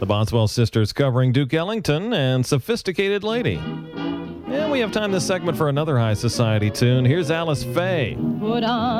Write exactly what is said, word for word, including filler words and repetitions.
The Boswell Sisters covering Duke Ellington and Sophisticated Lady. And we have time this segment for another high society tune. Here's Alice Faye. Put on